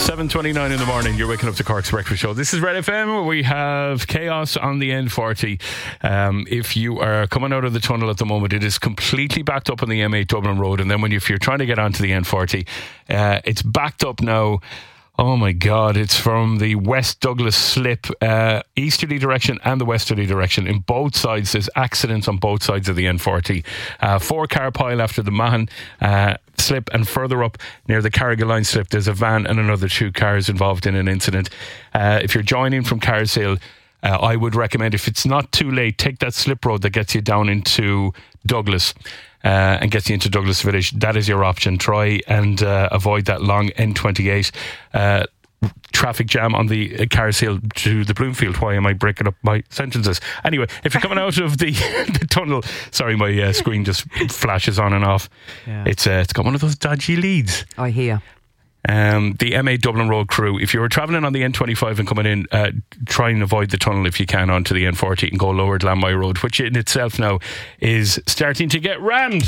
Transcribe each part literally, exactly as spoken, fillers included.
seven twenty-nine in the morning, you're waking up to Cork's Breakfast Show. This is Red F M. We have chaos on the N forty. Um, if you are coming out of the tunnel at the moment, it is completely backed up on the M eight Dublin Road. And then when you, if you're trying to get onto the N forty, uh, it's backed up now. Oh my God, it's from the West Douglas slip, uh, easterly direction and the westerly direction. In both sides, there's accidents on both sides of the N forty. Uh, four car pile after the Mahon uh, slip, and further up near the Carrigaline slip, there's a van and another two cars involved in an incident. Uh, if you're joining from Carshill, uh, I would recommend, if it's not too late, take that slip road that gets you down into Douglas. Uh, and gets you into Douglas Village. That is your option. Try and uh, avoid that long N twenty-eight uh, traffic jam on the uh, Carshill to the Bloomfield. Why am I breaking up my sentences? Anyway, if you're coming out of the, the tunnel, sorry, my uh, screen just flashes on and off. Yeah. It's uh, it's got one of those dodgy leads. I hear. Um, the M eight Dublin Road crew, if you're travelling on the N twenty-five and coming in, uh, try and avoid the tunnel if you can onto the N forty and go lower Glanmire Road, which in itself now is starting to get rammed.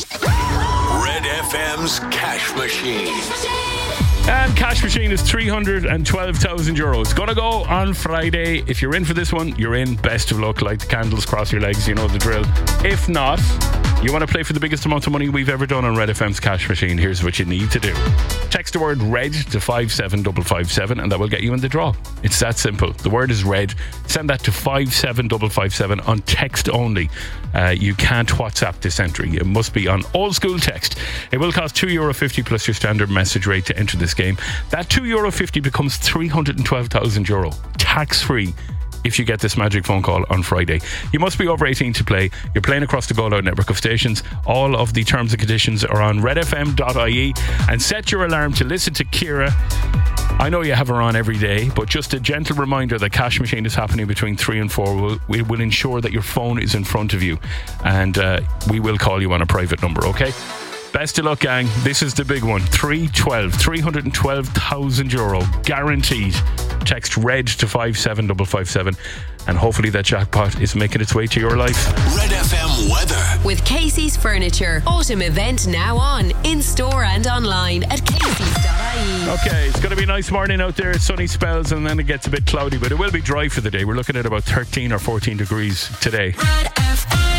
Red F M's Cash Machine. And Cash Machine is three hundred twelve thousand euros. Gonna go on Friday. If you're in for this one, you're in. Best of luck. Light the candles, cross your legs, you know the drill. If not, you want to play for the biggest amount of money we've ever done on Red F M's Cash Machine, here's what you need to do. Text the word RED to five seven five five seven and that will get you in the draw. It's that simple. The word is RED. Send that to five seven five five seven on text only. Uh, you can't WhatsApp this entry. It must be on old school text. It will cost two euro fifty plus your standard message rate to enter this game. That two euro fifty becomes three hundred twelve thousand euro tax free if you get this magic phone call on Friday. You must be over eighteen to play. You're playing across the Go Loud network of stations. All of the terms and conditions are on red f m dot i e, and set your alarm to listen to Ciara. I know you have her on every day, but just a gentle reminder that Cash Machine is happening between three and four. We'll, we will ensure that your phone is in front of you, and uh, we will call you on a private number, okay? Best of luck, gang. This is the big one. three twelve, three hundred twelve thousand euro guaranteed. Text RED to five seven five five seven and hopefully that jackpot is making its way to your life. Red F M weather. With Casey's Furniture. Autumn event now on. In store and online at caseys dot i e. Okay, it's going to be a nice morning out there. Sunny spells and then it gets a bit cloudy, but it will be dry for the day. We're looking at about thirteen or fourteen degrees today. Red F M.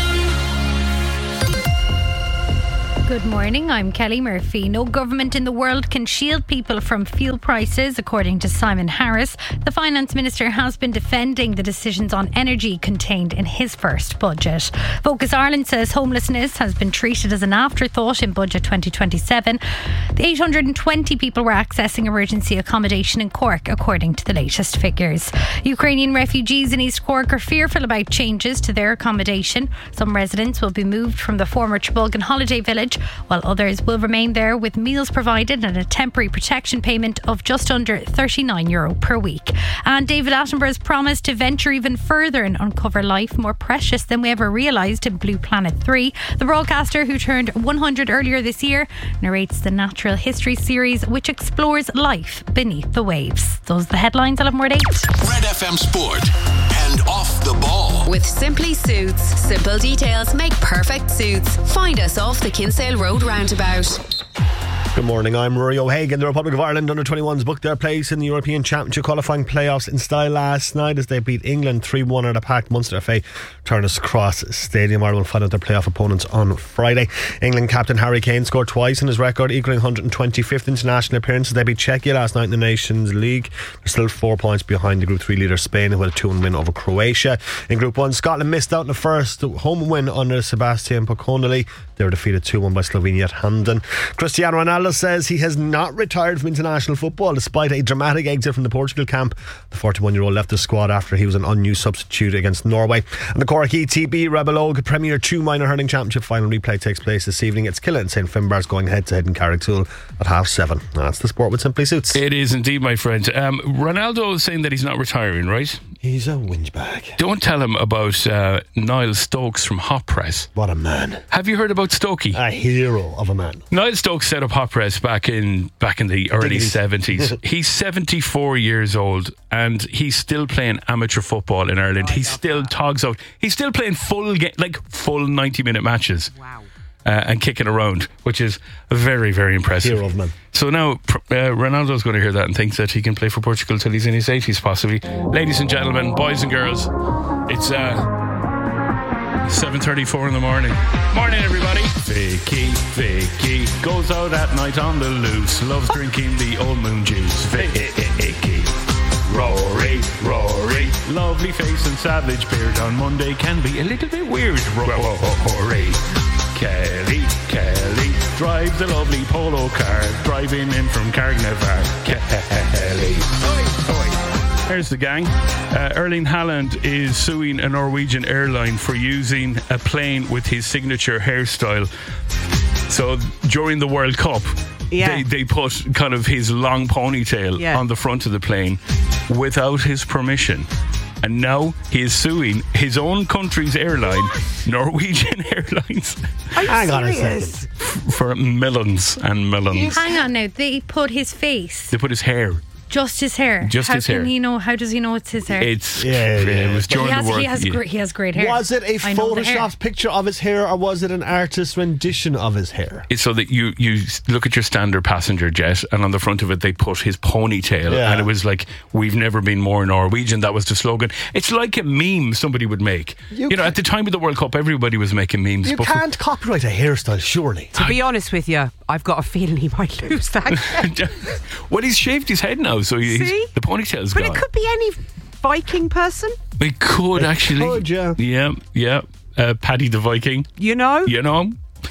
Good morning, I'm Kelly Murphy. No government in the world can shield people from fuel prices, according to Simon Harris. The Finance Minister has been defending the decisions on energy contained in his first budget. Focus Ireland says homelessness has been treated as an afterthought in Budget twenty twenty-seven. The eight hundred twenty people were accessing emergency accommodation in Cork, according to the latest figures. Ukrainian refugees in East Cork are fearful about changes to their accommodation. Some residents will be moved from the former Trabolgan holiday village, while others will remain there with meals provided and a temporary protection payment of just under thirty-nine euro per week. And David Attenborough has promised to venture even further and uncover life more precious than we ever realised in Blue Planet three. The broadcaster, who turned one hundred earlier this year, narrates the Natural History series, which explores life beneath the waves. Those are the headlines. I'll have more at eight. Red F M Sport and Off the Ball. With Simply Suits. Simple details make perfect suits. Find us off the Kinsale Road roundabout. Good morning, I'm Rory O'Hagan. The Republic of Ireland under twenty-ones booked their place in the European Championship qualifying playoffs in style last night as they beat England three one at a packed Munster F A Turner's Cross Stadium. Ireland will find out their playoff opponents on Friday. England captain Harry Kane scored twice in his record, equalling one hundred twenty-fifth international appearances. They beat Czechia last night in the Nations League. They're still four points behind the Group three leader Spain, who had a two one win over Croatia. In Group one, Scotland missed out on the first home win under Sebastian Poconnelly. They were defeated two one by Slovenia at Hamden. Cristiano Ronaldo says he has not retired from international football despite a dramatic exit from the Portugal camp. The forty-one-year-old left the squad after he was an unused substitute against Norway. And the Cork E T B Rebel Og Premier two Minor Hurling Championship final replay takes place this evening. It's Killa and Saint Finbarrs going head to head in Carricktool at half seven. That's the sport with Simply Suits. It is indeed, my friend. Um, Ronaldo is saying that he's not retiring, right? He's a whinge bag. Don't tell him about uh, Niall Stokes from Hot Press. What a man. Have you heard about Stokey? A hero of a man. Niall Stokes set up Hot Press back in back in the early seventies. He's seventy-four years old and he's still playing amateur football in Ireland. He still togs out. He's still playing full ga- like full ninety minute matches. Wow. uh, and kicking around, which is very, very impressive. Hero of man. So now uh, Ronaldo's going to hear that and think that he can play for Portugal till he's in his eighties, possibly. Ladies and gentlemen, boys and girls, it's uh, seven thirty-four in the morning. Morning, everybody. Vicky, Vicky goes out at night on the loose, loves drinking the old moon juice. Vicky, Rory, Rory, lovely face and savage beard on Monday can be a little bit weird. Rory, Kelly, Kelly drives a lovely polo car, driving in from Cargnavar. Kelly, oi, oi. There's the gang. Uh, Erling Haaland is suing a Norwegian airline for using a plane with his signature hairstyle. So during the World Cup, Yeah. they, they put kind of his long ponytail Yeah. on the front of the plane without his permission. And now he is suing his own country's airline, Norwegian Airlines, Hang on a serious? second. for millions and millions. Hang on now. They put his face, They put his hair. just his hair. Just how his can hair. he know? How does he know it's his hair? It's Yeah, yeah. it was Well, during he has, the World he has yeah. great. He has great hair. Was it a I know the hair. photoshopped picture of his hair, or was it an artist's rendition of his hair? It's so that you, you look at your standard passenger jet, and on the front of it they put his ponytail, Yeah. and it was like, "We've never been more Norwegian." That was the slogan. It's like a meme somebody would make. You You, know, ca- at the time of the World Cup, everybody was making memes. You but for- can't copyright a hairstyle, surely. To be honest with you, I've got a feeling he might lose that. well, he's shaved his head now, so he's, See? the ponytail's But gone. it could be any Viking person, It could It actually. could, yeah. Yeah, yeah. Uh, Paddy the Viking. you know? You know.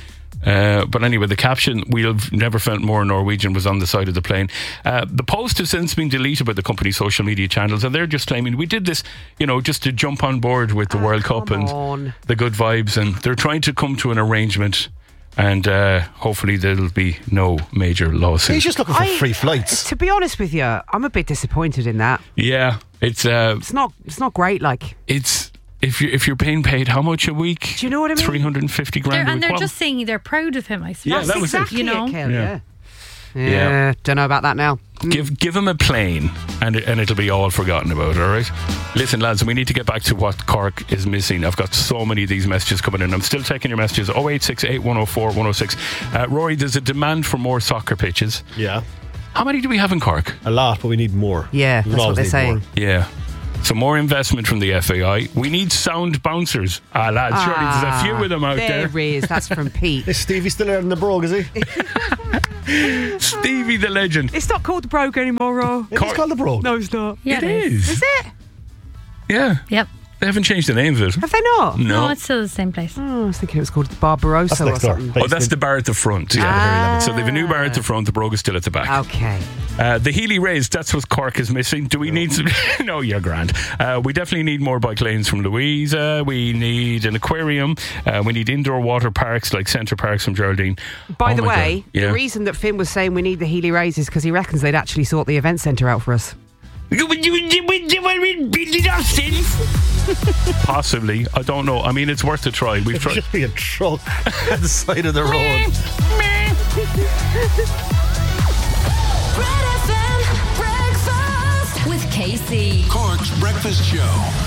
Uh, but anyway, the caption, "We've never felt more Norwegian," was on the side of the plane. Uh, the post has since been deleted by the company's social media channels, and they're just claiming we did this, you know, just to jump on board with the World Cup come and on. the good vibes, and they're trying to come to an arrangement, and uh, hopefully there'll be no major lawsuit. He's just looking for I- free flights. To be honest with you, I'm a bit disappointed in that. Yeah, it's uh, It's not. It's not great. Like, it's if you if you're being paid how much a week? do you know what I mean? Three hundred and fifty They're, grand. a and week. they're Well, just saying they're proud of him. I suppose. Yeah, That's that was it. exactly You know? it, Kel, Yeah. yeah. Yeah. Yeah, don't know about that now. Give give him a plane, and it, and it'll be all forgotten about. All right. Listen, lads, we need to get back to what Cork is missing. I've got so many of these messages coming in. I'm still taking your messages. oh eight six eight, one oh four, one oh six. Uh, Rory, there's a demand for more soccer pitches. Yeah. How many do we have in Cork? A lot, but we need more. Yeah, We that's what always they're need saying. more. Yeah. So more investment from the F A I. We need sound bouncers. Ah, lads, surely there's a few of them out there. There is. That's from Pete. Is Stevie still out in the brogue, is he? Stevie the legend. It's not called the Brogue anymore, Ro. It's called the brogue. No, it's not. Yeah, It is. Is it? Yeah. Yep. They haven't changed the name of it. Have they not? No, No. it's still the same place. Oh, I was thinking it was called the Barbarossa That's or next door. something. Oh, that's the bar at the front. Yeah. Ah. So they've a new bar at the front. The Brogue is still at the back. Okay. Uh, the Healy Rays, that's what Cork is missing. Do we need some? No, you're grand. Uh, we definitely need more bike lanes from Louisa. We need an aquarium. Uh, we need indoor water parks like Centre Parks from Geraldine. By Oh the my way, God. Yeah. the reason that Finn was saying we need the Healy Rays is because he reckons they'd actually sort the event centre out for us. Possibly. I don't know. I mean, it's worth a try. We've It'd tried. just be a truck at the side of the road. Red F M breakfast with K C. Cork's Breakfast Show.